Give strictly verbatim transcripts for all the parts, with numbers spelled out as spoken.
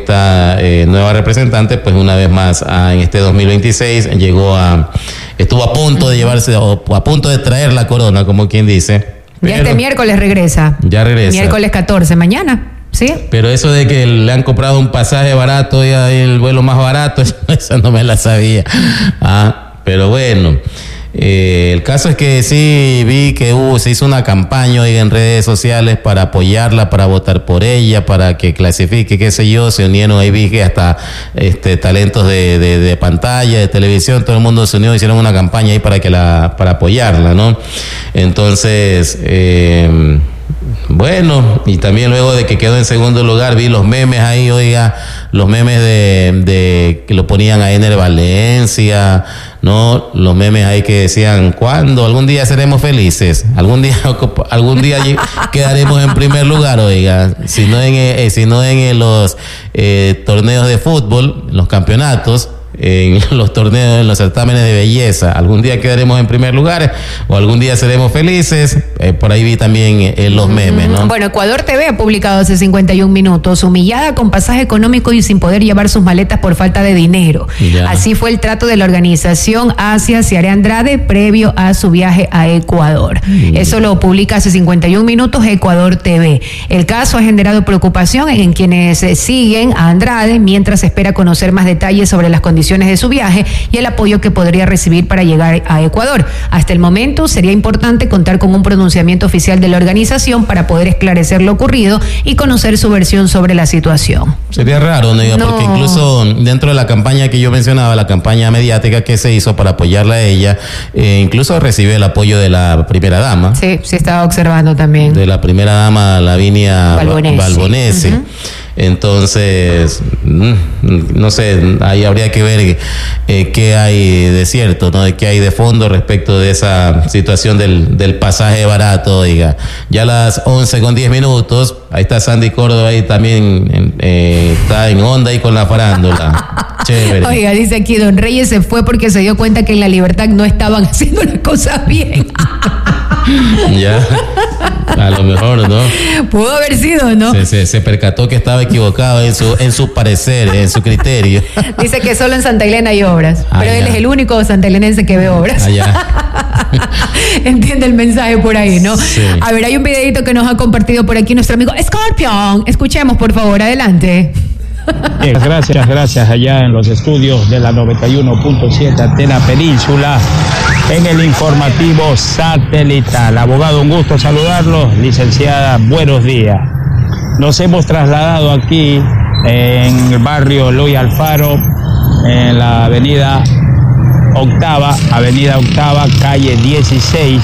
esta eh, nueva representante, pues una vez más ah, en este dos mil veintiséis llegó a, estuvo a punto de llevarse, o a punto de traer la corona, como quien dice. Ya este miércoles regresa. Ya regresa. Miércoles catorce, mañana. ¿Sí? Pero eso de que le han comprado un pasaje barato y el vuelo más barato, esa no me la sabía. Ah, pero bueno. Eh, el caso es que sí vi que uh, se hizo una campaña oiga, en redes sociales para apoyarla, para votar por ella, para que clasifique, qué sé yo, se unieron, ahí vi que hasta este talentos de, de, de pantalla, de televisión, todo el mundo se unió, hicieron una campaña ahí para que la, para apoyarla, ¿no? Entonces, eh, bueno, y también luego de que quedó en segundo lugar, vi los memes ahí, oiga, los memes de, de que lo ponían a Ener Valencia, ¿no? Los memes ahí que decían, ¿cuándo? ¿Algún día seremos felices? ¿Algún día algún día quedaremos en primer lugar, oiga? Si no en, eh, si no en los eh, torneos de fútbol, los campeonatos, en los torneos, en los certámenes de belleza, algún día quedaremos en primer lugar o algún día seremos felices. Eh, por ahí vi también eh, los memes, ¿no? Bueno, Ecuador T V ha publicado hace cincuenta y un minutos, humillada con pasaje económico y sin poder llevar sus maletas por falta de dinero. Ya. Así fue el trato de la organización hacia Ciara Andrade previo a su viaje a Ecuador. Mm. Eso lo publica hace cincuenta y un minutos Ecuador T V. El caso ha generado preocupación en quienes siguen a Andrade mientras espera conocer más detalles sobre las condiciones de su viaje y el apoyo que podría recibir para llegar a Ecuador. Hasta el momento sería importante contar con un pronunciamiento oficial de la organización para poder esclarecer lo ocurrido y conocer su versión sobre la situación. Sería raro, ¿no? No. Porque incluso dentro de la campaña que yo mencionaba, la campaña mediática que se hizo para apoyarla a ella, eh, incluso recibe el apoyo de la primera dama. Sí, se estaba observando también. De la primera dama, Lavinia Balbonesi. Balbonesi. Uh-huh. Entonces, no sé, ahí habría que ver eh, qué hay de cierto, ¿no? Qué hay de fondo respecto de esa situación del, del pasaje barato, oiga. Ya a las once con diez minutos, ahí está Sandy Córdoba, ahí también eh, está en onda ahí con la farándula. Chévere. Oiga, dice aquí, Don Reyes se fue porque se dio cuenta que en La Libertad no estaban haciendo las cosas bien. Ya, a lo mejor, ¿no? Pudo haber sido, ¿no? Se, se, se percató que estaba equivocado en su, en su parecer, en su criterio. Dice que solo en Santa Elena hay obras, ah, pero ya. Él es el único santaelenense que ve obras. Ah, ya. Entiende el mensaje por ahí, ¿no? Sí. A ver, hay un videito que nos ha compartido por aquí nuestro amigo Scorpion. Escuchemos, por favor, adelante. Bien, gracias, gracias allá en los estudios de la noventa y uno punto siete Antena Península, en el informativo satelital. Abogado, un gusto saludarlos. Licenciada, buenos días. Nos hemos trasladado aquí en el barrio Eloy Alfaro, en la avenida Octava, avenida Octava, calle dieciséis.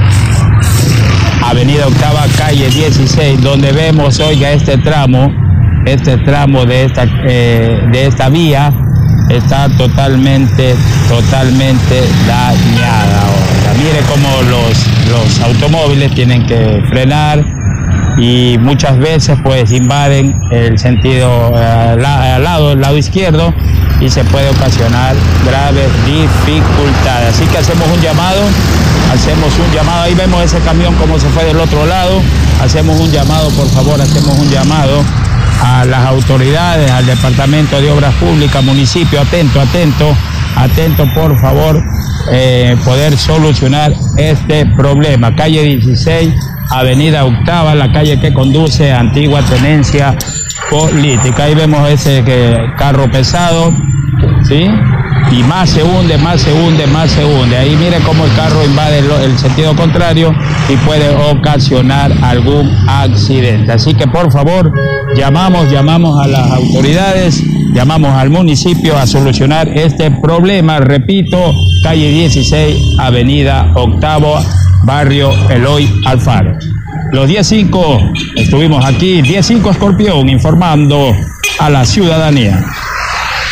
Avenida Octava, calle dieciséis, donde vemos, oiga, este tramo, este tramo de esta, eh, de esta vía está totalmente, totalmente dañada. Oiga, mire cómo los, los automóviles tienen que frenar y muchas veces pues invaden el sentido eh, la, al lado, el lado izquierdo, y se puede ocasionar graves dificultades. Así que hacemos un llamado, hacemos un llamado, ahí vemos ese camión como se fue del otro lado, hacemos un llamado, por favor, hacemos un llamado a las autoridades, al Departamento de Obras Públicas, municipio, atento, atento, atento, por favor, eh, poder solucionar este problema. Calle dieciséis, avenida Octava, la calle que conduce a antigua tenencia política. Ahí vemos ese que, carro pesado, ¿sí? Y más se hunde, más se hunde, más se hunde. Ahí mire cómo el carro invade el, el sentido contrario y puede ocasionar algún accidente. Así que por favor, llamamos, llamamos a las autoridades, llamamos al municipio a solucionar este problema. Repito, calle dieciséis, avenida Octavo, barrio Eloy Alfaro. Los diez cinco, estuvimos aquí, diez cinco Escorpión, informando a la ciudadanía.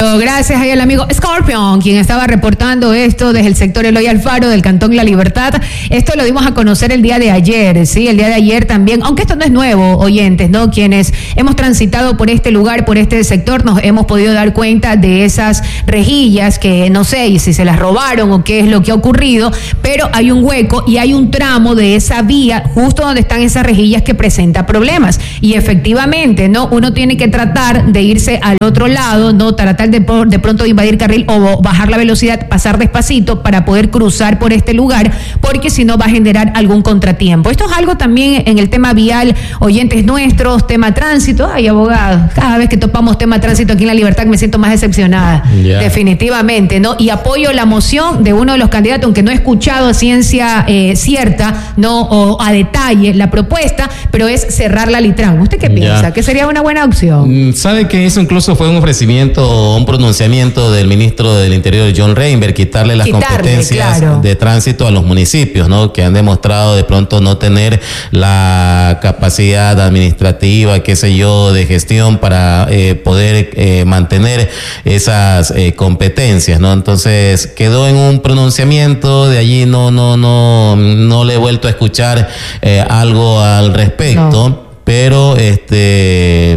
Gracias ahí al amigo Scorpion, quien estaba reportando esto desde el sector Eloy Alfaro del Cantón La Libertad. Esto lo dimos a conocer el día de ayer, sí, el día de ayer también, aunque esto no es nuevo, oyentes, ¿no? Quienes hemos transitado por este lugar, por este sector, nos hemos podido dar cuenta de esas rejillas que no sé si se las robaron o qué es lo que ha ocurrido, pero hay un hueco y hay un tramo de esa vía justo donde están esas rejillas que presenta problemas. Y efectivamente, ¿no? Uno tiene que tratar de irse al otro lado, no tratar de, de pronto de invadir carril o bajar la velocidad, pasar despacito para poder cruzar por este lugar, porque si no va a generar algún contratiempo. Esto es algo también en el tema vial, oyentes nuestros, tema tránsito. Ay, abogado, cada vez que topamos tema tránsito aquí en La Libertad me siento más decepcionada, yeah. definitivamente, ¿no? Y apoyo la moción de uno de los candidatos, aunque no he escuchado a ciencia eh, cierta, no, o a detalle la propuesta, pero es cerrar la Litran. ¿Usted qué piensa? Yeah. ¿Que sería una buena opción? ¿Sabe que eso incluso fue un ofrecimiento, un pronunciamiento del ministro del Interior, John Reinberg, quitarle las quitarle, competencias claro. de tránsito a los municipios, ¿no? Que han demostrado de pronto no tener la capacidad administrativa, qué sé yo, de gestión para eh, poder eh, mantener esas eh, competencias, ¿no? Entonces quedó en un pronunciamiento, de allí no, no, no, no le he vuelto a escuchar eh, algo al respecto, no. pero este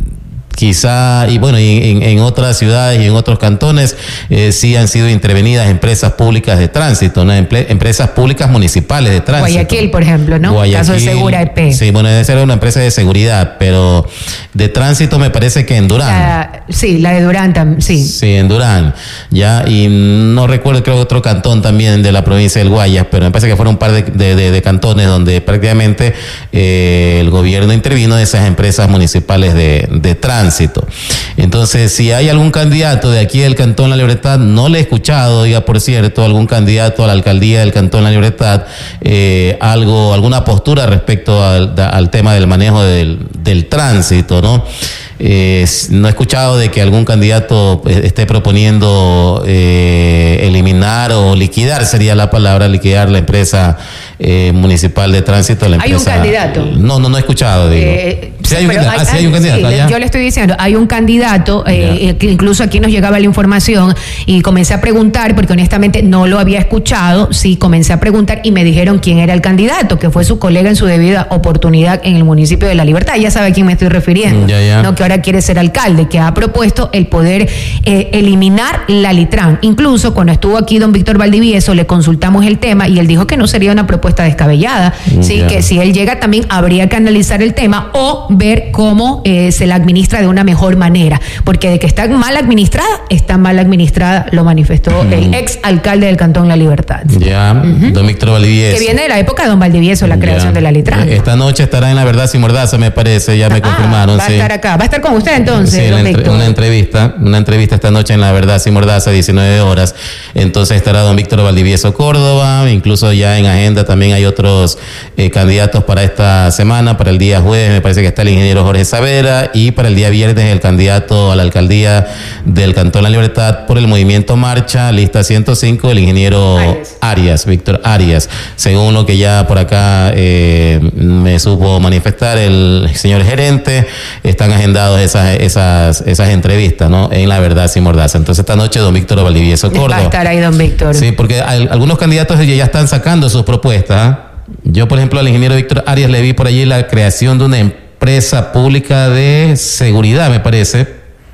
quizá, y bueno, y en, en otras ciudades y en otros cantones eh, sí han sido intervenidas empresas públicas de tránsito, ¿no? Emple, empresas públicas municipales de tránsito. Guayaquil, por ejemplo, ¿no? Guayaquil, caso de Segura E P. Sí, bueno, debe ser una empresa de seguridad, pero de tránsito me parece que en Durán. La, sí, la de Durán, sí. Sí, en Durán, ya, y no recuerdo, creo que otro cantón también de la provincia del Guayas, pero me parece que fueron un par de, de, de, de cantones donde prácticamente eh, el gobierno intervino de esas empresas municipales de, de tránsito. Entonces, si hay algún candidato de aquí del Cantón La Libertad, no le he escuchado, diga por cierto, algún candidato a la alcaldía del Cantón La Libertad, eh, algo, alguna postura respecto al, al tema del manejo del, del tránsito, ¿no? Eh, no he escuchado de que algún candidato esté proponiendo eh, eliminar o liquidar, sería la palabra, liquidar la empresa eh, municipal de tránsito. La empresa, ¿hay un candidato? No, no, no he escuchado, digo. Eh, sí, hay un, hay, ah, sí hay un candidato. Sí, allá. Yo le estoy diciendo, hay un candidato, eh, que incluso aquí nos llegaba la información y comencé a preguntar, porque honestamente no lo había escuchado, sí, comencé a preguntar y me dijeron quién era el candidato, que fue su colega en su debida oportunidad en el municipio de La Libertad. Ya sabe a quién me estoy refiriendo, ya, ya. ¿no? Que ahora quiere ser alcalde, que ha propuesto el poder eh, eliminar la Litran. Incluso cuando estuvo aquí don Víctor Valdivieso le consultamos el tema y él dijo que no sería una propuesta descabellada, sí, yeah. que si él llega también habría que analizar el tema o ver cómo eh, se la administra de una mejor manera, porque de que está mal administrada, está mal administrada, lo manifestó mm. el ex alcalde del Cantón La Libertad. Ya, yeah. uh-huh. don Víctor Valdivieso. Que viene de la época de don Valdivieso, la creación yeah. de la Litran. Esta noche estará en La Verdad Sin Mordaza, me parece, ya me ah, confirmaron. Va sí. a estar acá, va a estar con usted entonces, sí, don una, entre, Víctor. una entrevista, una entrevista esta noche en La Verdad Sin Mordaza, diecinueve horas. Entonces estará don Víctor Valdivieso Córdoba, incluso ya en agenda también hay otros eh, candidatos para esta semana. Para el día jueves me parece que está el ingeniero Jorge Savera, y para el día viernes el candidato a la alcaldía del Cantón La Libertad por el movimiento Marcha, lista ciento cinco, el ingeniero Arias, Arias Víctor Arias, según lo que ya por acá eh, me supo manifestar el señor gerente. Están agendados esas, esas, esas entrevistas, ¿no? En La Verdad Sin Mordaza. Entonces esta noche don Víctor Valdivieso Córdoba. Va a estar ahí don Víctor. Sí, porque hay, algunos candidatos ya están sacando sus propuestas, ¿eh? Yo, por ejemplo, al ingeniero Víctor Arias le vi por allí la creación de una empresa pública de seguridad, me parece,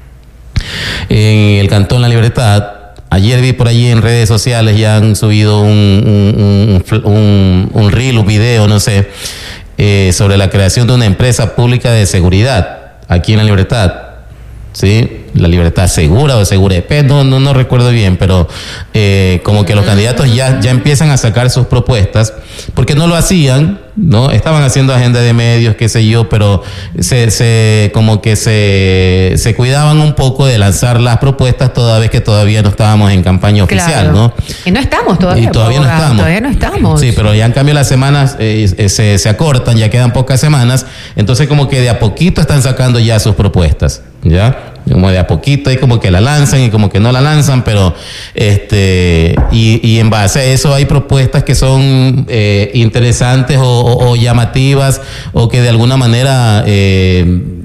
en el Cantón La Libertad. Ayer vi por allí en redes sociales, ya han subido un, un, un, un, un reel, un video, no sé, eh, sobre la creación de una empresa pública de seguridad aquí en La Libertad. ¿Sí? La Libertad Segura o Segura E P, no, no, no recuerdo bien, pero eh, como que los candidatos ya, ya empiezan a sacar sus propuestas, porque no lo hacían, ¿no? Estaban haciendo agenda de medios, qué sé yo, pero se, se como que se, se cuidaban un poco de lanzar las propuestas toda vez que todavía no estábamos en campaña claro. oficial, ¿no? Y no estamos todavía. Y todavía no estamos. Todavía no estamos. Sí, pero ya en cambio las semanas eh, se, se acortan, ya quedan pocas semanas, entonces como que de a poquito están sacando ya sus propuestas, ¿ya? Como de a poquito y como que la lanzan y como que no la lanzan, pero este y, y en base a eso hay propuestas que son eh, interesantes o, o, o llamativas, o que de alguna manera eh,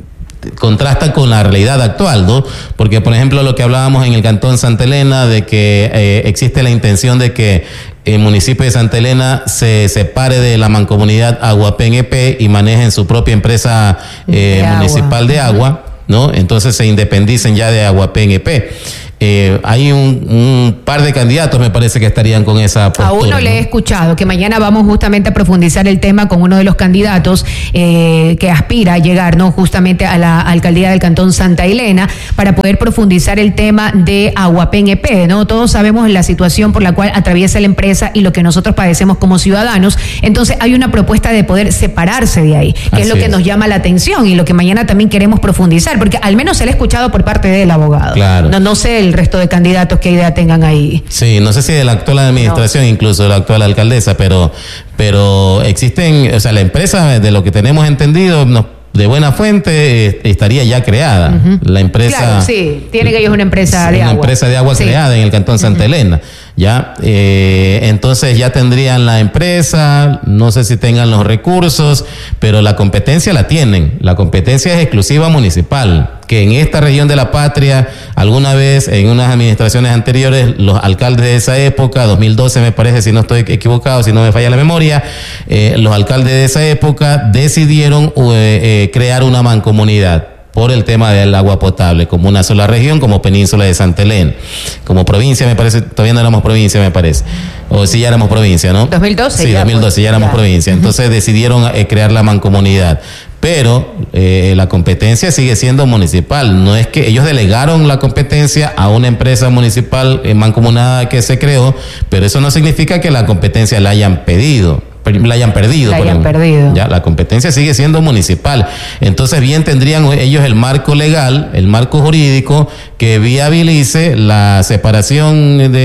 contrastan con la realidad actual, ¿no? Porque, por ejemplo, lo que hablábamos en el Cantón Santa Elena, de que eh, existe la intención de que el municipio de Santa Elena se separe de la mancomunidad Aguapén E P y manejen su propia empresa eh, de municipal agua. de agua, ¿no? Entonces se independicen ya de Aguapén E P. Eh, hay un, un par de candidatos, me parece, que estarían con esa postura. A uno ¿no? le he escuchado que mañana vamos justamente a profundizar el tema con uno de los candidatos eh, que aspira a llegar, ¿no? Justamente a la alcaldía del Cantón Santa Elena para poder profundizar el tema de Aguapén E P, ¿no? Todos sabemos la situación por la cual atraviesa la empresa y lo que nosotros padecemos como ciudadanos. Entonces hay una propuesta de poder separarse de ahí, que Así es lo que es. nos llama la atención y lo que mañana también queremos profundizar, porque al menos se le ha escuchado por parte del abogado. Claro. No, no sé el resto de candidatos qué idea tengan ahí. Sí, no sé si de la actual administración, no. incluso de la actual alcaldesa, pero, pero existen, o sea, la empresa, de lo que tenemos entendido, nos de buena fuente eh, estaría ya creada. Uh-huh. La empresa. Claro, sí, tienen ellos una empresa de una agua. Una empresa de agua sí. creada en el Cantón Santa uh-huh. Elena. Ya, eh, entonces ya tendrían la empresa, no sé si tengan los recursos, pero la competencia la tienen. La competencia es exclusiva municipal, que en esta región de la patria, alguna vez en unas administraciones anteriores, los alcaldes de esa época, dos mil doce me parece, si no estoy equivocado, si no me falla la memoria, eh, los alcaldes de esa época decidieron eh, eh, crear una mancomunidad por el tema del agua potable, como una sola región, como Península de Santa Elena. Como provincia, me parece, todavía no éramos provincia, me parece. O sí, ya éramos provincia, ¿no? dos mil doce. Sí, ya, dos mil doce, ya éramos ya. provincia. Entonces decidieron eh, crear la mancomunidad. Pero eh, la competencia sigue siendo municipal. No es que ellos delegaron la competencia a una empresa municipal eh, mancomunada que se creó, pero eso no significa que la competencia la hayan pedido. la hayan perdido. La hayan perdido. Ya, la competencia sigue siendo municipal. Entonces, bien tendrían ellos el marco legal, el marco jurídico que viabilice la separación de,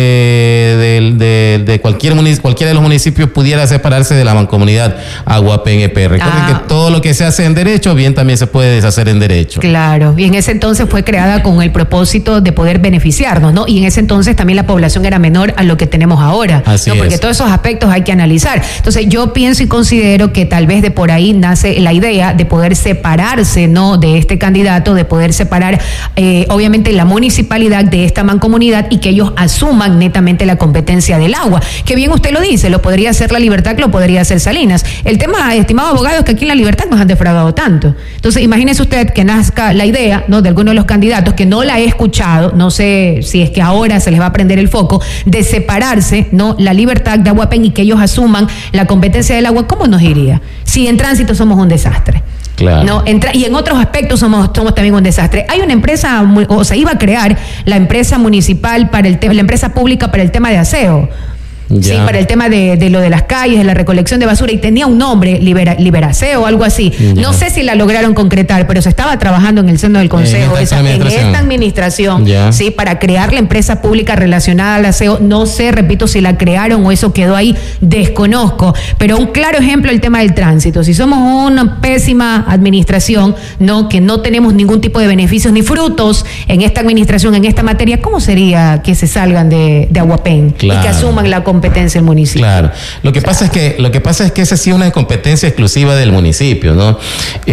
de, de, de cualquier munic- cualquiera de los municipios pudiera separarse de la mancomunidad Aguapén E P. Recuerden ah. que todo lo que se hace en derecho, bien también se puede deshacer en derecho. Claro, y en ese entonces fue creada con el propósito de poder beneficiarnos, ¿no? Y en ese entonces también la población era menor a lo que tenemos ahora. Así ¿no? Porque es. todos esos aspectos hay que analizar. Entonces, yo pienso y considero que tal vez de por ahí nace la idea de poder separarse, ¿no? De este candidato, de poder separar, eh, obviamente, la municipalidad de esta mancomunidad y que ellos asuman netamente la competencia del agua. Que bien usted lo dice, lo podría hacer La Libertad, lo podría hacer Salinas. El tema, estimado abogado, es que aquí en La Libertad nos han defraudado tanto. Entonces, imagínese usted que nazca la idea, ¿no? De alguno de los candidatos, que no la he escuchado, no sé si es que ahora se les va a prender el foco, de separarse, ¿no? La Libertad de Aguapén y que ellos asuman la competencia del agua. ¿Cómo nos iría? Si en tránsito somos un desastre. Claro. No, en tra- y en otros aspectos somos, somos también un desastre. Hay una empresa, o se iba a crear la empresa municipal para el tema, la empresa pública para el tema de aseo. Ya. Sí, para el tema de, de lo de las calles, de la recolección de basura, y tenía un nombre, libera, Liberaseo o algo así. Ya. No sé si la lograron concretar, pero se estaba trabajando en el seno del Consejo, en esta, esa, en esta administración, sí, para crear la empresa pública relacionada al aseo. No sé, repito, si la crearon o eso quedó ahí, desconozco. Pero un claro ejemplo, el tema del tránsito. Si somos una pésima administración, no, que no tenemos ningún tipo de beneficios ni frutos en esta administración, en esta materia, ¿cómo sería que se salgan de, de Aguapén? Claro. Y que asuman la competencia competencia el municipio? Claro. Lo que o sea, pasa es que lo que pasa es que esa sí es una competencia exclusiva del municipio, ¿no? Eh,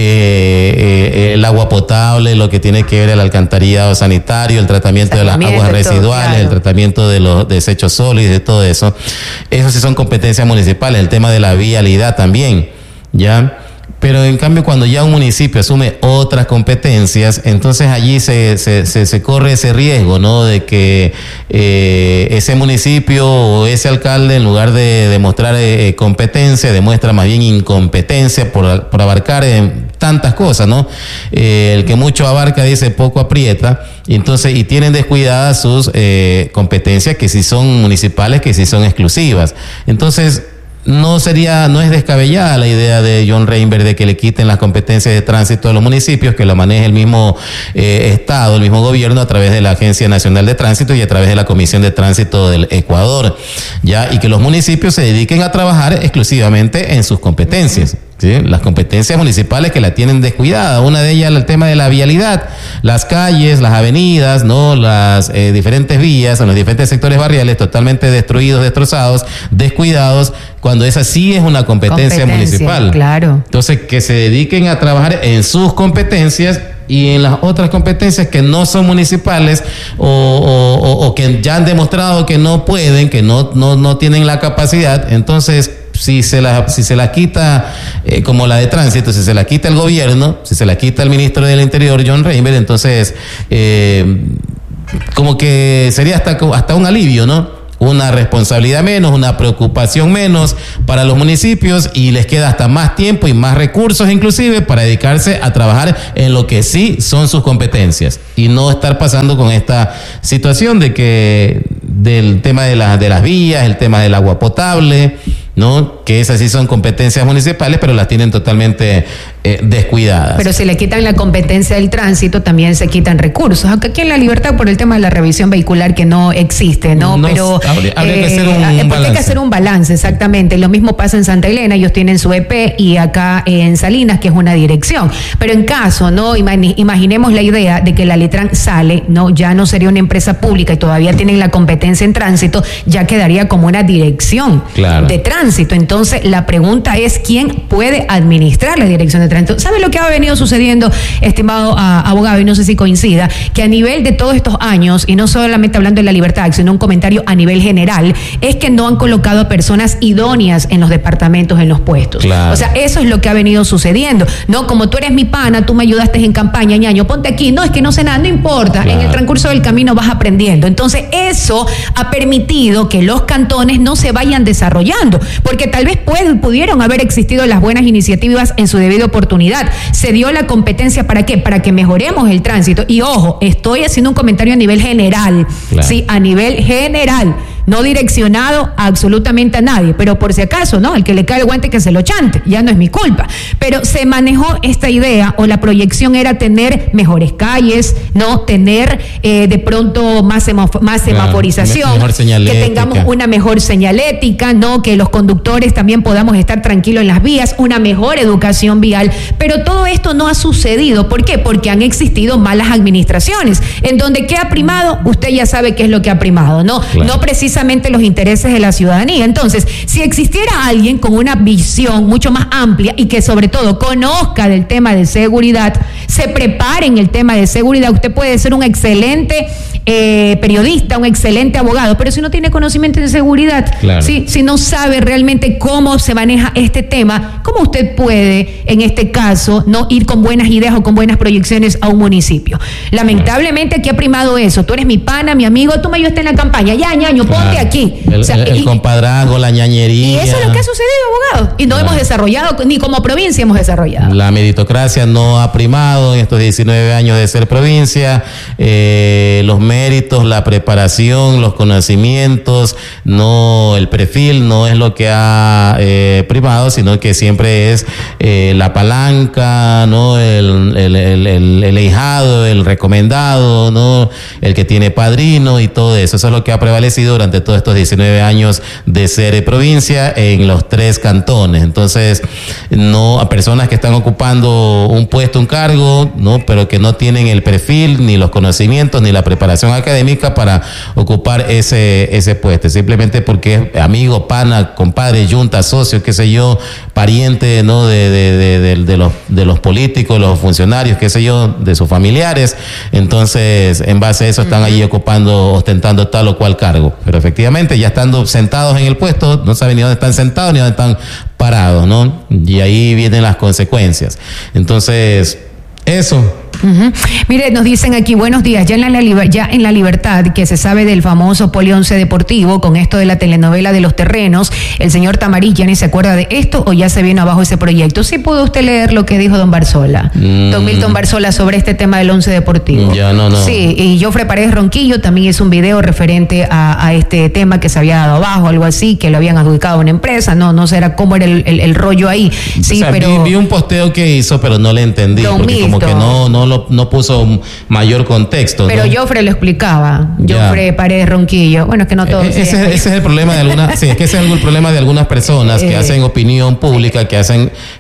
eh, el agua potable, lo que tiene que ver el alcantarillado sanitario, el tratamiento de las aguas residuales, todo, claro. el tratamiento de los desechos sólidos, de todo eso. Eso sí son competencias municipales. El tema de la vialidad también, ¿ya? Pero en cambio, cuando ya un municipio asume otras competencias, entonces allí se, se, se, se corre ese riesgo, ¿no? De que eh, ese municipio o ese alcalde, en lugar de demostrar eh, competencia, demuestra más bien incompetencia por, por abarcar eh, tantas cosas, ¿no? Eh, el que mucho abarca, dice, poco aprieta, y entonces, y tienen descuidadas sus eh, competencias que sí son municipales, que sí son exclusivas. Entonces, no sería, no es descabellada la idea de John Reinberg de que le quiten las competencias de tránsito a los municipios, que lo maneje el mismo eh, Estado, el mismo gobierno, a través de la Agencia Nacional de Tránsito y a través de la Comisión de Tránsito del Ecuador, ya, y que los municipios se dediquen a trabajar exclusivamente en sus competencias. ¿Sí? Las competencias municipales que la tienen descuidada, una de ellas el tema de la vialidad, las calles, las avenidas, no, las eh, diferentes vías en los diferentes sectores barriales totalmente destruidos, destrozados, descuidados, cuando esa sí es una competencia, competencia municipal. Claro. Entonces, que se dediquen a trabajar en sus competencias y en las otras competencias que no son municipales o, o, o que ya han demostrado que no pueden, que no, no, no tienen la capacidad, entonces si se la, si se la quita eh, como la de tránsito, si se la quita el gobierno, si se la quita el ministro del Interior, John Reinberg, entonces eh, como que sería hasta, hasta un alivio, ¿no? Una responsabilidad menos, una preocupación menos para los municipios y les queda hasta más tiempo y más recursos inclusive para dedicarse a trabajar en lo que sí son sus competencias y no estar pasando con esta situación de que del tema de, la, de las vías, el tema del agua potable, ¿no? Que esas sí son competencias municipales, pero las tienen totalmente eh, descuidadas. Pero si le quitan la competencia del tránsito, también se quitan recursos. Aunque aquí en La Libertad, por el tema de la revisión vehicular, que no existe, ¿no? no pero habría, habría eh, que hacer un, un balance. Hay que hacer un balance, exactamente. Lo mismo pasa en Santa Elena, ellos tienen su E P, y acá en Salinas, que es una dirección. Pero en caso, ¿no? Imaginemos la idea de que la Letran sale, ¿no? Ya no sería una empresa pública y todavía tienen la competencia en tránsito, ya quedaría como una dirección claro. de tránsito. Entonces, la pregunta es, ¿quién puede administrar la dirección de tránsito? ¿Sabe lo que ha venido sucediendo, estimado a, abogado? Y no sé si coincida, que a nivel de todos estos años, y no solamente hablando de La Libertad, sino un comentario a nivel general, es que no han colocado a personas idóneas en los departamentos, en los puestos. Claro. O sea, eso es lo que ha venido sucediendo. No, como tú eres mi pana, tú me ayudaste en campaña, ñaño, ponte aquí. No, es que no sé nada, no importa. Claro. En el transcurso del camino vas aprendiendo. Entonces, eso ha permitido que los cantones no se vayan desarrollando. Porque tal vez pueden, pudieron haber existido las buenas iniciativas en su debida oportunidad. Se dio la competencia, ¿para qué? Para que mejoremos el tránsito. Y ojo, estoy haciendo un comentario a nivel general, claro. sí, a nivel general, no direccionado a absolutamente a nadie, pero por si acaso, ¿no? El que le cae el guante que se lo chante, ya no es mi culpa. Pero se manejó esta idea, o la proyección era tener mejores calles, ¿no? Tener eh, de pronto más, semaf- más claro, semaforización, mejor señalética. Que tengamos una mejor señalética, ¿no? Que los conductores también podamos estar tranquilos en las vías, una mejor educación vial, pero todo esto no ha sucedido. ¿Por qué? Porque han existido malas administraciones, en donde ¿qué ha primado? Usted ya sabe qué es lo que ha primado, ¿no? Claro. No precisamente los intereses de la ciudadanía. Entonces, si existiera alguien con una visión mucho más amplia y que sobre todo conozca del tema de seguridad, se prepare en el tema de seguridad, usted puede ser un excelente eh, periodista, un excelente abogado, pero si no tiene conocimiento de seguridad, claro. ¿sí? Si no sabe realmente cómo se maneja este tema, ¿cómo usted puede, en este caso, no ir con buenas ideas o con buenas proyecciones a un municipio? Lamentablemente aquí ha primado eso. Tú eres mi pana, mi amigo, tú me ayudaste en la campaña, ya, ñaño, ponte claro. aquí. El, o sea, el, el y, compadrazgo, la ñañería. Y eso es lo que ha sucedido, abogado. Y no claro. hemos desarrollado, ni como provincia hemos desarrollado. La meritocracia no ha primado en estos diecinueve años de ser provincia. Eh, los méritos, la preparación, los conocimientos, no el perfil, no es lo que ha eh, primado, sino que siempre es eh, la palanca, no el, el, el, el, el ahijado, el recomendado, no el que tiene padrino y todo eso. Eso es lo que ha prevalecido durante todos estos diecinueve años de ser provincia en los tres cantones. Entonces, no a personas que están ocupando un puesto, un cargo, no, pero que no tienen el perfil, ni los conocimientos, ni la preparación académica para ocupar ese, ese puesto, simplemente porque es amigo, pana, compadre, yunta, socio, qué sé yo, pariente, ¿no? De, de, de, de, de los, de los políticos, los funcionarios, qué sé yo, de sus familiares. Entonces, en base a eso están allí ocupando, ostentando tal o cual cargo. Pero efectivamente, ya estando sentados en el puesto, no saben ni dónde están sentados ni dónde están parados, ¿no? Y ahí vienen las consecuencias. Entonces, eso. Uh-huh. Mire, nos dicen aquí, buenos días, ya en, la, ya en La Libertad, que se sabe del famoso Poli once Deportivo, con esto de la telenovela de los terrenos, el señor Tamariz ya ni se acuerda de esto, o ya se vino abajo ese proyecto. ¿Sí pudo usted leer lo que dijo don Barzola? Mm. Don Milton Barzola, sobre este tema del once Deportivo. Ya, no, no. Sí, y Jofre Paredes Ronquillo también hizo un video referente a, a este tema que se había dado abajo, algo así, que lo habían adjudicado a una empresa, no, no sé cómo era el, el, el rollo ahí. Sí, o sea, pero vi, vi un posteo que hizo, pero no le entendí, don porque Milton, como que no, no Lo, no puso mayor contexto. Pero ¿no? Jofre lo explicaba. Jofre Paredes Ronquillo. Bueno, es que no todos. Ese, ese es el problema de algunas, sí, es que ese es el problema de algunas personas que eh, hacen opinión pública, que hacen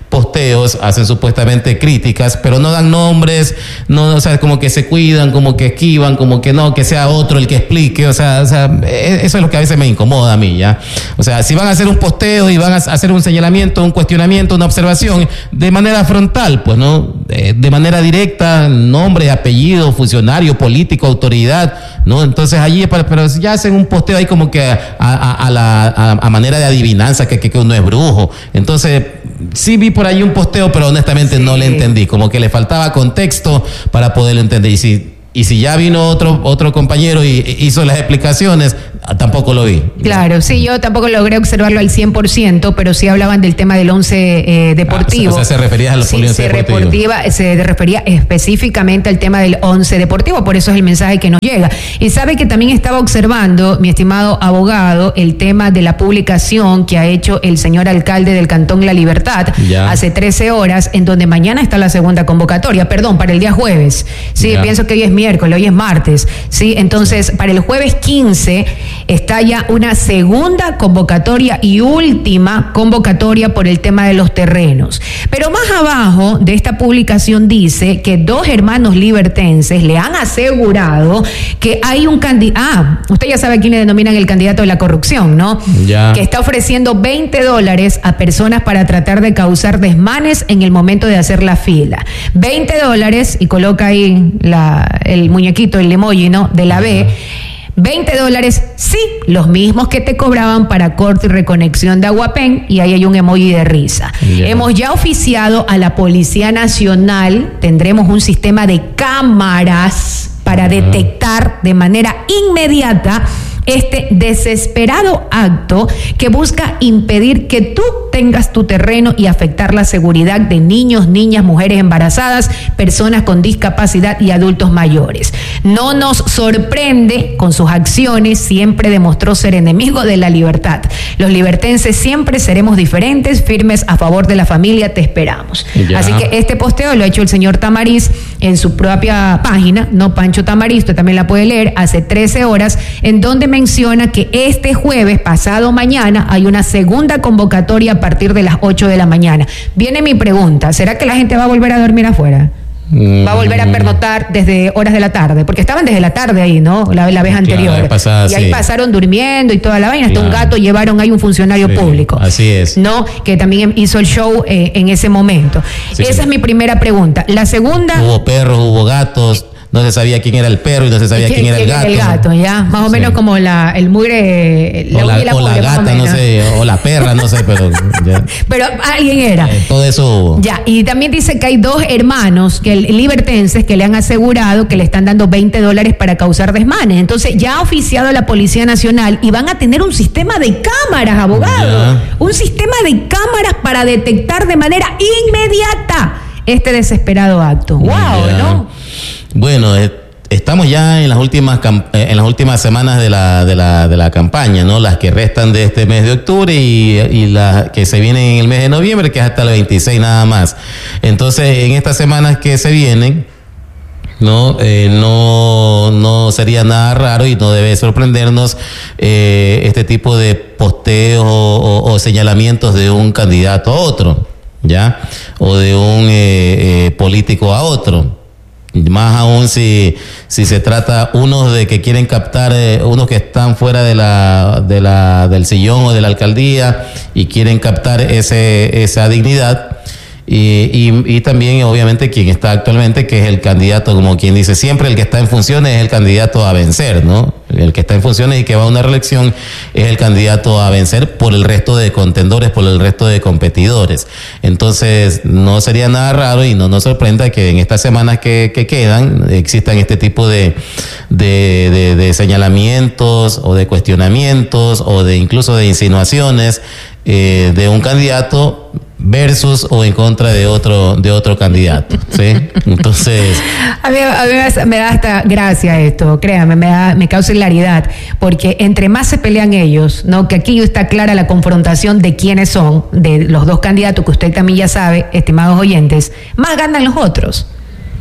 posteos, hacen supuestamente críticas, pero no dan nombres, no, o sea, como que se cuidan, como que esquivan, como que no, que sea otro el que explique, o sea, o sea, eso es lo que a veces me incomoda a mí, ¿ya? O sea, si van a hacer un posteo y van a hacer un señalamiento, un cuestionamiento, una observación, de manera frontal, pues, ¿no? De, de manera directa, nombre, apellido, funcionario, político, autoridad, ¿no? Entonces allí, pero ya hacen un posteo ahí como que a, a, a la a, a manera de adivinanza, que, que, que uno es brujo. Entonces, sí vi por ahí un posteo, pero honestamente sí. no le entendí, como que le faltaba contexto para poderlo entender. Y si, y si ya vino otro, otro compañero y hizo las explicaciones, tampoco lo vi. Claro, sí, yo tampoco logré observarlo al cien por ciento, pero sí hablaban del tema del once eh, deportivo. Ah, o sea, se refería a los sí, se, reportiva, se refería específicamente al tema del once deportivo, por eso es el mensaje que nos llega. Y sabe que también estaba observando, mi estimado abogado, el tema de la publicación que ha hecho el señor alcalde del Cantón La Libertad ya. hace trece horas, en donde mañana está la segunda convocatoria, perdón, para el día jueves. Sí, ya. pienso que hoy es miércoles, hoy es martes. Sí, entonces, para el jueves quince está ya una segunda convocatoria y última convocatoria por el tema de los terrenos. Pero más abajo de esta publicación dice que dos hermanos libertenses le han asegurado que hay un candidato, ah, usted ya sabe a quién le denominan el candidato de la corrupción, ¿no? Ya. Que está ofreciendo veinte dólares a personas para tratar de causar desmanes en el momento de hacer la fila. veinte dólares, y coloca ahí la, el muñequito, el emoji, ¿no? De la B. veinte dólares, sí, los mismos que te cobraban para corte y reconexión de Aguapén, y ahí hay un emoji de risa. Yeah. Hemos ya oficiado a la Policía Nacional, tendremos un sistema de cámaras para uh-huh. detectar de manera inmediata este desesperado acto que busca impedir que tú tengas tu terreno y afectar la seguridad de niños, niñas, mujeres embarazadas, personas con discapacidad y adultos mayores. No nos sorprende con sus acciones, siempre demostró ser enemigo de la libertad. Los libertenses siempre seremos diferentes, firmes a favor de la familia, te esperamos. Ya. Así que este posteo lo ha hecho el señor Tamariz en su propia página, no Pancho Tamariz, usted también la puede leer, hace trece horas, en donde menciona que este jueves, pasado mañana, hay una segunda convocatoria a partir de las ocho de la mañana. Viene mi pregunta, ¿será que la gente va a volver a dormir afuera? Va a volver a pernotar desde horas de la tarde, porque estaban desde la tarde ahí, ¿no? La, la vez anterior. Claro, pasada, y ahí sí. pasaron durmiendo y toda la vaina, hasta claro. un gato llevaron ahí un funcionario sí, público. Así es. ¿No? Que también hizo el show eh, en ese momento. Sí, Esa sí. es mi primera pregunta. La segunda... Hubo perros, hubo gatos... No se sabía quién era el perro y no se sabía quién, quién era el gato. El gato, ya. Más o menos sí. como la, el mugre. La o la, la, o la gata, no sé. O la perra, no sé, pero. Ya. Pero alguien era. Eh, todo eso hubo. Ya. Y también dice que hay dos hermanos que libertenses que le han asegurado que le están dando veinte dólares para causar desmanes. Entonces ya ha oficiado la Policía Nacional y van a tener un sistema de cámaras, abogado. Ya. Un sistema de cámaras para detectar de manera inmediata este desesperado acto. ¡Wow! Ya. ¿No? Bueno, eh, estamos ya en las últimas eh, en las últimas semanas de la de la de la campaña, ¿no? Las que restan de este mes de octubre y, y las que se vienen en el mes de noviembre, que es hasta el veintiséis nada más. Entonces, en estas semanas que se vienen, no eh, no no sería nada raro y no debe sorprendernos eh, este tipo de posteos o, o, o señalamientos de un candidato a otro, ¿ya? O de un eh, eh, político a otro. Más aún si si se trata unos de que quieren captar, eh, unos que están fuera de la de la del sillón o de la alcaldía y quieren captar ese esa dignidad. Y, y, y también obviamente quien está actualmente, que es el candidato, como quien dice siempre, el que está en funciones es el candidato a vencer, ¿no? El que está en funciones y que va a una reelección es el candidato a vencer por el resto de contendores, por el resto de competidores. Entonces no sería nada raro y no nos sorprenda que en estas semanas que, que quedan existan este tipo de, de, de, de señalamientos o de cuestionamientos o de incluso de insinuaciones eh, de un candidato versus o en contra de otro de otro candidato, ¿sí? Entonces a mí, a mí me da hasta gracia esto, créame, me da, me causa hilaridad, porque entre más se pelean ellos, ¿no? Que aquí está clara la confrontación de quiénes son, de los dos candidatos que usted también ya sabe, estimados oyentes, más ganan los otros.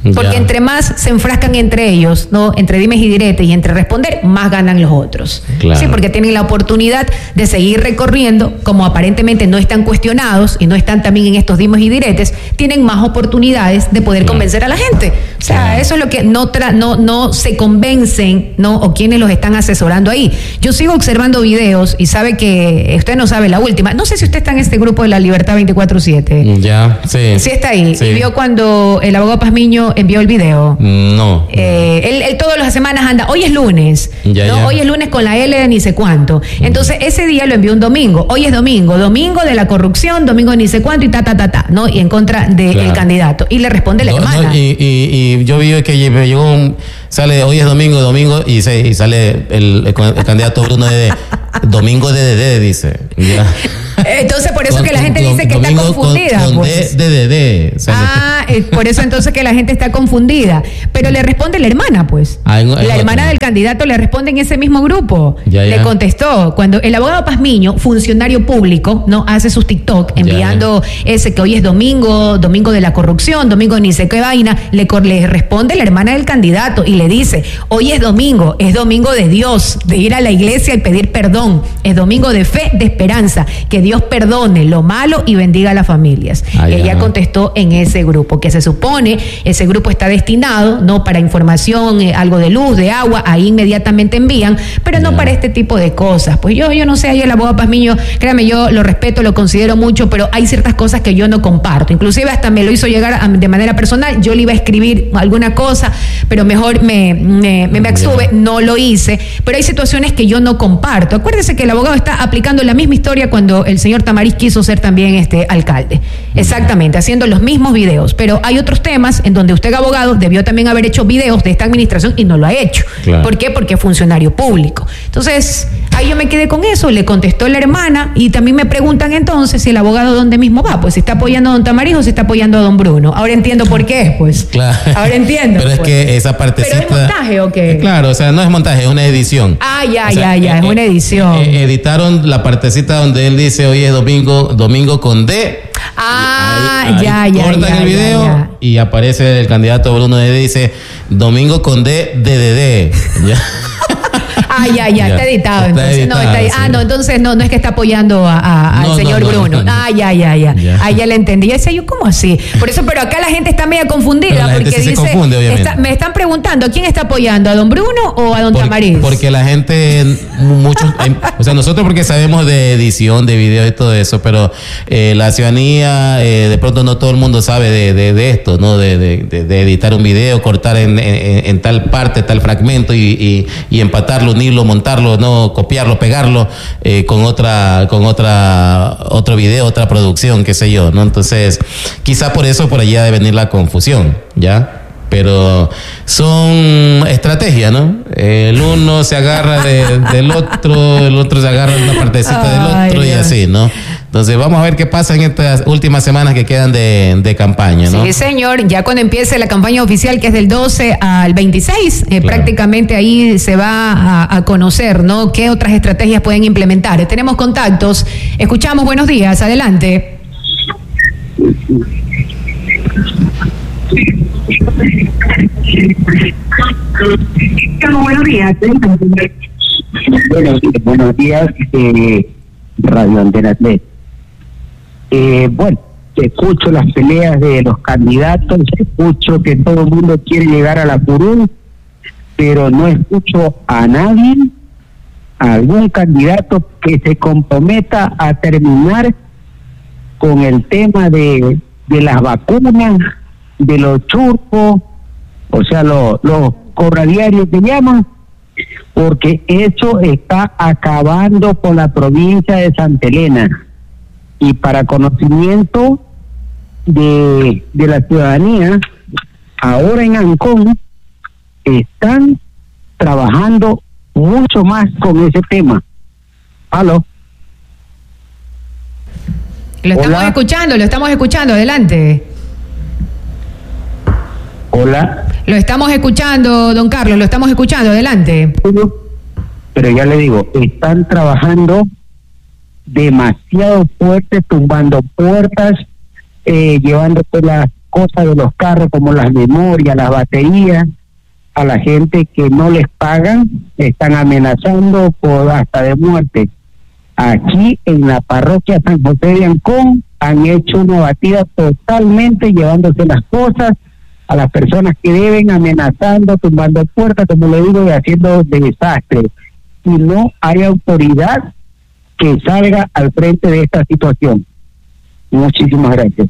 Porque ya. entre más se enfrascan entre ellos, ¿no? Entre dimes y diretes y entre responder, más ganan los otros. Claro. Sí, porque tienen la oportunidad de seguir recorriendo, como aparentemente no están cuestionados y no están también en estos dimes y diretes, tienen más oportunidades de poder claro. convencer a la gente. O sea, claro. eso es lo que no, tra no, no se convencen, ¿no? O quienes los están asesorando ahí. Yo sigo observando videos y sabe que usted no sabe la última. No sé si usted está en este grupo de la Libertad veinticuatro siete. Ya, sí. Sí está ahí. Sí. Y vio cuando el abogado Pazmiño envió el video. No. Eh, él, él todas las semanas anda, hoy es lunes, ya, ¿no? Ya. Hoy es lunes con la L de ni sé cuánto. Entonces, ese día lo envió un domingo. Hoy es domingo, domingo de la corrupción, domingo de ni sé cuánto y ta, ta, ta, ta, ¿no? Y en contra del claro. candidato. Y le responde la no, hermana. No, y, y, y yo vi que me llegó un, sale, hoy es domingo, domingo, y, se, y sale el, el, el candidato Bruno de domingo de D D, dice. Ya. Entonces, por eso con, que la gente con, dice que domingo está confundida. Con, con pues. D, D, D, D, ah, eh, por eso entonces que la gente está confundida. Pero le responde la hermana, pues. Ah, en, en la hermana otro. del candidato le responde en ese mismo grupo. Ya, ya. Le contestó. Cuando el abogado Pazmiño, funcionario público, no hace sus TikTok enviando ya, ya. ese que hoy es domingo, domingo de la corrupción, domingo ni sé qué vaina, le, le responde la hermana del candidato y le dice, hoy es domingo, es domingo de Dios, de ir a la iglesia y pedir perdón, es domingo de fe, de esperanza, que Dios perdone lo malo y bendiga a las familias. Ah, ella contestó en ese grupo, que se supone ese grupo está destinado, no para información, eh, algo de luz, de agua, ahí inmediatamente envían, pero no ya. para este tipo de cosas. Pues yo, yo no sé, ahí el abogado Pazmiño, créame, yo lo respeto, lo considero mucho, pero hay ciertas cosas que yo no comparto. Inclusive hasta me lo hizo llegar a, de manera personal, yo le iba a escribir alguna cosa, pero mejor me, me, me, me abstuve, no lo hice, pero hay situaciones que yo no comparto. Acuérdese que el abogado está aplicando la misma historia cuando el señor Tamariz quiso ser también este alcalde. Exactamente, haciendo los mismos videos, pero hay otros temas en donde usted, abogado, debió también haber hecho videos de esta administración y no lo ha hecho. Claro. ¿Por qué? Porque es funcionario público. Entonces, ahí yo me quedé con eso, le contestó la hermana y también me preguntan entonces si el abogado dónde mismo va, pues si está apoyando a don Tamariz o si está apoyando a don Bruno. Ahora entiendo por qué, pues. Claro. Ahora entiendo. Pero pues. es que esa partecita... ¿Pero es montaje o qué? Claro, o sea, no es montaje, es una edición. Ah, ya, o sea, ya, ya, eh, es una edición. Eh, editaron la partecita donde él dice hoy es domingo, domingo con D. Ah, ahí, ahí ya, ya. Cortan ya, el video ya, ya. y aparece el candidato Bruno D. dice domingo con D, D, D, D. Ya. Ah, ya, ya, ya, está editado. Está entonces, editado, no, está, sí. Ah, no, entonces no, no es que está apoyando a, a, no, al señor no, no, Bruno. No, no. Ah, ya, ya, ya. ya. Ah, ya le entendí. Ya decía yo, ¿cómo así? Por eso, pero acá la gente está media confundida porque sí dice, se confunde, está, me están preguntando, ¿quién está apoyando? ¿A don Bruno o a don Por, Tamariz? Porque la gente, muchos, o sea, nosotros porque sabemos de edición, de video y todo eso, pero eh, la ciudadanía, eh, de pronto no todo el mundo sabe de, de, de esto, ¿no? De, de, de, de editar un video, cortar en, en, en tal parte, tal fragmento y, y, y empatarlo, unirlo, montarlo, no copiarlo, pegarlo eh, con otra, con otra, otro video, otra producción, qué sé yo, ¿no? Entonces, quizá por eso por allá debe venir la confusión, ¿ya? Pero son estrategias, ¿no? El uno se agarra de, del otro, el otro se agarra de una partecita del otro. Ay, y Dios. Así, ¿no? Entonces vamos a ver qué pasa en estas últimas semanas que quedan de, de campaña, ¿no? Sí, señor, ya cuando empiece la campaña oficial, que es del doce al veintiséis, eh, claro. prácticamente ahí se va a, a conocer, ¿no? Qué otras estrategias pueden implementar. Tenemos contactos, escuchamos, buenos días, adelante. Buenos días. Buenos, buenos días, eh, Radio Antena tres. Eh, bueno, escucho las peleas de los candidatos, escucho que todo el mundo quiere llegar a la curul, pero no escucho a nadie, a algún candidato que se comprometa a terminar con el tema de, de las vacunas, de los churcos, o sea, los, los corradiarios que llaman, porque eso está acabando con la provincia de Santa Elena. Y para conocimiento de, de la ciudadanía, ahora en Ancón están trabajando mucho más con ese tema. ¿Aló? Lo estamos Hola. escuchando, lo estamos escuchando, adelante. Hola. Lo estamos escuchando, don Carlos, lo estamos escuchando, adelante. Pero ya le digo, están trabajando demasiado fuerte, tumbando puertas, eh, llevándose las cosas de los carros como las memorias, las baterías, a la gente que no les pagan, están amenazando por hasta de muerte. Aquí en la parroquia San José de Ancón han hecho una batida totalmente llevándose las cosas a las personas que deben, amenazando, tumbando puertas, como le digo, y haciendo desastres. Y no hay autoridad que salga al frente de esta situación. Muchísimas gracias.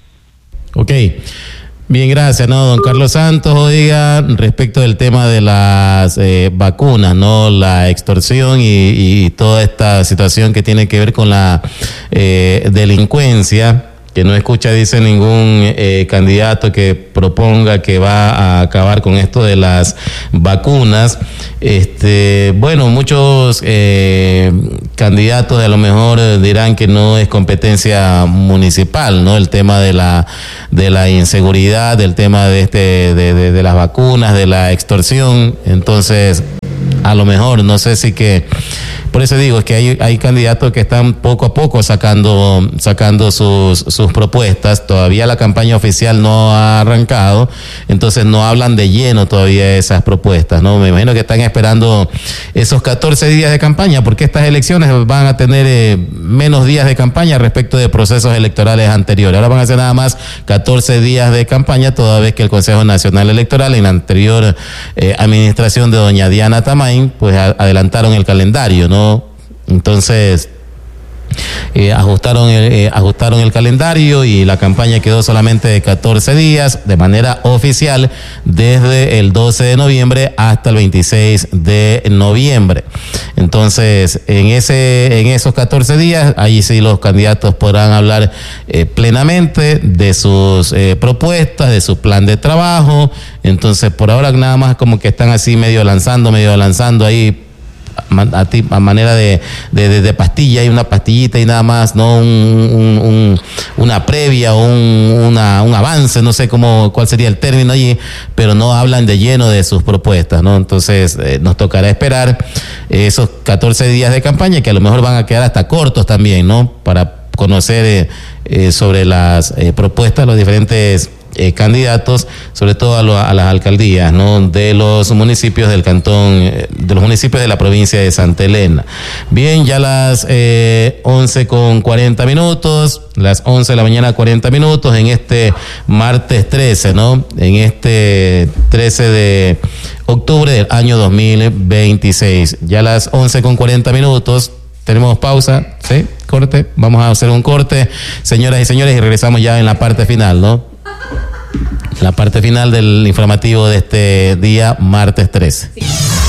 Ok. Bien, gracias, ¿no? Don Carlos Santos, oiga, respecto del tema de las eh, vacunas, ¿no? La extorsión y, y toda esta situación que tiene que ver con la eh, delincuencia, que no escucha, dice, ningún eh, candidato que proponga que va a acabar con esto de las vacunas. Este, bueno, muchos eh, candidatos a lo mejor dirán que no es competencia municipal, ¿no? El tema de la de la inseguridad, del tema de este de, de, de las vacunas, de la extorsión. Entonces, a lo mejor, no sé si que, por eso digo, es que hay, hay candidatos que están poco a poco sacando, sacando sus, sus propuestas. Todavía la campaña oficial no ha arrancado, entonces no hablan de lleno todavía esas propuestas, ¿no? Me imagino que están esperando esos catorce días de campaña, porque estas elecciones van a tener eh, menos días de campaña respecto de procesos electorales anteriores. Ahora van a ser nada más catorce días de campaña, toda vez que el Consejo Nacional Electoral, en la anterior eh, administración de doña Diana Tamain, pues a, adelantaron el calendario, ¿no? Entonces eh, ajustaron el, eh, ajustaron el calendario y la campaña quedó solamente de catorce días de manera oficial, desde el doce de noviembre hasta el veintiséis de noviembre. Entonces, en ese en esos catorce días, ahí sí los candidatos podrán hablar eh, plenamente de sus eh, propuestas, de su plan de trabajo. Entonces, por ahora nada más como que están así medio lanzando, medio lanzando ahí a, ti, a manera de, de, de, de pastilla, hay una pastillita y nada más, no un, un, un, una previa, un, una, un avance, no sé cómo cuál sería el término allí, pero no hablan de lleno de sus propuestas, ¿no? Entonces eh, nos tocará esperar esos catorce días de campaña, que a lo mejor van a quedar hasta cortos también, ¿no? Para conocer eh, eh, sobre las eh, propuestas, los diferentes Eh, candidatos, sobre todo a, lo, a las alcaldías, ¿no? De los municipios del cantón, eh, de los municipios de la provincia de Santa Elena. Bien, ya las eh, once con cuarenta minutos, las once de la mañana cuarenta minutos, en este martes trece, ¿no? En este trece de octubre del año dos mil veintiséis. Ya las once con cuarenta minutos. Tenemos pausa, ¿sí? Corte. Vamos a hacer un corte, señoras y señores, y regresamos ya en la parte final, ¿no? La parte final del informativo de este día, martes trece. Sí.